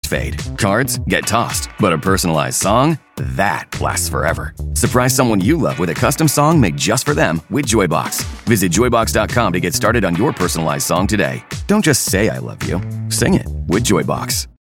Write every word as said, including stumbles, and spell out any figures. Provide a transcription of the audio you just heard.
fade. Cards get tossed. But a personalized song? That lasts forever. Surprise someone you love with a custom song made just for them with Joybox. Visit joybox dot com to get started on your personalized song today. Don't just say I love you. Sing it with Joybox.